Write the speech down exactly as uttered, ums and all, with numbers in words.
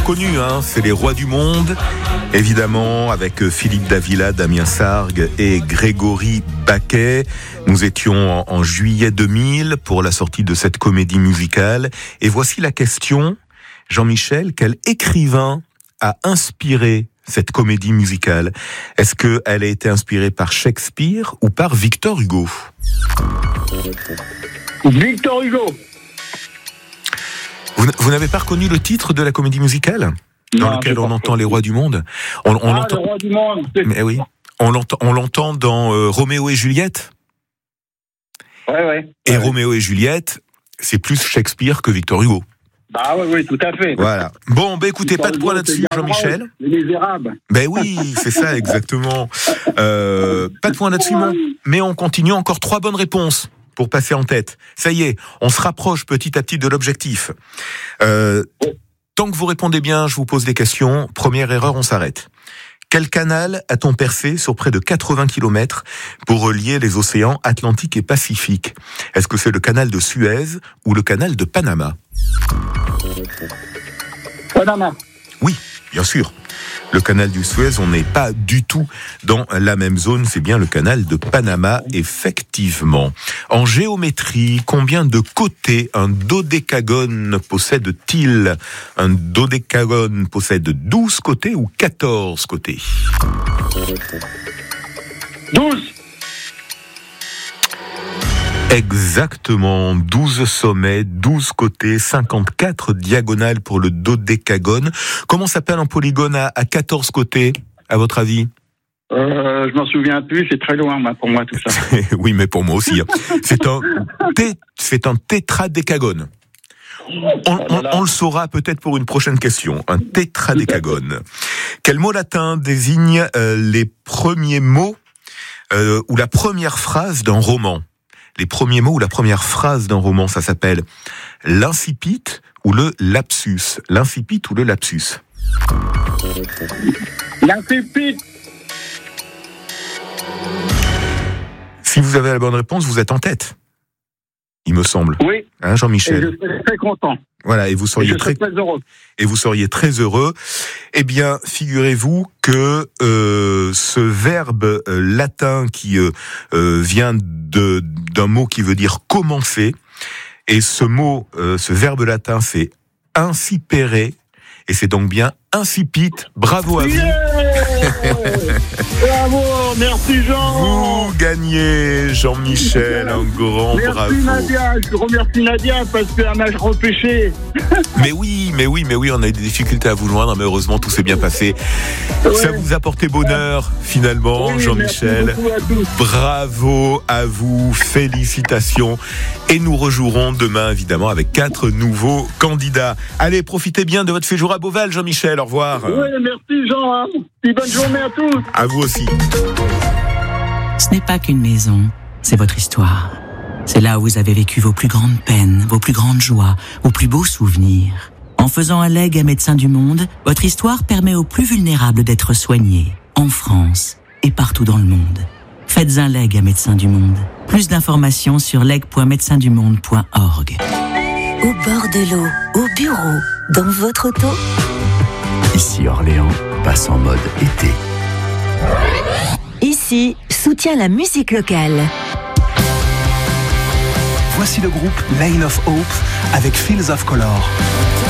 reconnu, hein, c'est les Rois du Monde, évidemment, avec Philippe Davila, Damien Sargue et Grégory Baquet. Nous étions en, en juillet deux mille pour la sortie de cette comédie musicale. Et voici la question, Jean-Michel, quel écrivain a inspiré cette comédie musicale? Est-ce qu'elle a été inspirée par Shakespeare ou par Victor Hugo? Victor Hugo. Vous, vous n'avez pas reconnu le titre de la comédie musicale dans Non, lequel on entend pas. les Rois du Monde? On, on Ah, l'entend. le Roi du Monde. C'est... Mais oui, on l'entend, on l'entend dans euh, Roméo et Juliette. Ouais, ouais. Et ouais. Roméo et Juliette, c'est plus Shakespeare que Victor Hugo. Bah oui, oui, tout à fait. Voilà. Bon, ben écoutez, Victor pas de Hugo, point là-dessus, c'est Jean-Michel. Gavroche, Les Misérables. Ben oui, c'est ça exactement. Euh, pas de point là-dessus, mon- mais on continue. Encore trois bonnes réponses pour passer en tête. Ça y est, on se rapproche petit à petit de l'objectif. Euh, tant que vous répondez bien, je vous pose des questions. Première erreur, on s'arrête. Quel canal a-t-on percé sur près de quatre-vingts kilomètres pour relier les océans Atlantique et Pacifique? Est-ce que c'est le canal de Suez ou le canal de Panama? Panama. Oui, bien sûr. Le canal du Suez, on n'est pas du tout dans la même zone, c'est bien le canal de Panama, effectivement. En géométrie, combien de côtés un dodécagone possède-t-il? Un dodécagone possède douze côtés ou quatorze côtés? douze. Exactement, douze sommets, douze côtés, cinquante-quatre diagonales pour le dodécagone. Comment s'appelle un polygone à, à quatorze côtés, à votre avis? Euh, je m'en souviens plus, c'est très loin moi, pour moi tout ça. Oui, mais pour moi aussi. C'est un, té, c'est un tétradécagone. On, on, on le saura peut-être pour une prochaine question. Un tétradécagone. Quel mot latin désigne euh, les premiers mots euh, ou la première phrase d'un roman? Les premiers mots ou la première phrase d'un roman, ça s'appelle l'incipit ou le lapsus. L'incipit ou le lapsus. L'incipit. Si vous avez la bonne réponse, vous êtes en tête, il me semble. Oui. Hein, Et Jean-Michel? je serais très content. Voilà, et vous Et seriez je très serais très heureux. et vous seriez très heureux. Eh bien, figurez-vous que euh, ce verbe euh, latin qui euh, euh, vient de d'un mot qui veut dire commencer, et ce mot, euh, ce verbe latin, c'est incipere, et c'est donc bien incipit. Bravo à vous. Yeah. Bravo, merci Jean. Vous gagnez, Jean-Michel, un grand Merci bravo. Nadia, je remercie Nadia parce qu'elle m'a repêché. Mais oui, mais oui, mais oui, on a eu des difficultés à vous joindre, mais heureusement tout s'est bien passé. Ouais. Ça vous a porté bonheur, finalement, Oui, Jean-Michel. merci beaucoup à tous. Bravo à vous, félicitations. Et nous rejouerons demain, évidemment, avec quatre nouveaux candidats. Allez, profitez bien de votre séjour à Beauval, Jean-Michel. Au revoir. Oui, merci Jean. Hein. Et bonne journée à tous. À vous aussi. Ce n'est pas qu'une maison, c'est votre histoire. C'est là où vous avez vécu vos plus grandes peines, vos plus grandes joies, vos plus beaux souvenirs. En faisant un legs à Médecins du Monde, votre histoire permet aux plus vulnérables d'être soignés, en France et partout dans le monde. Faites un legs à Médecins du Monde. Plus d'informations sur leg point médecins du monde point org. Au bord de l'eau, au bureau, dans votre auto. Ici Orléans passe en mode été. Ici, soutient la musique locale. Voici le groupe Lane of Hope avec Fields of Color.